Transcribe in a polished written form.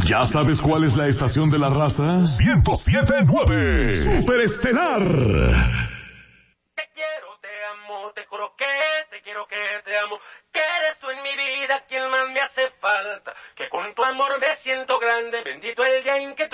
¿Ya sabes cuál es la estación de la raza? 107.9 Superestelar. Te quiero, te amo, te juro que te quiero, que te amo, que eres tú en mi vida quien más me hace falta, que con tu amor me siento grande, bendito el día en que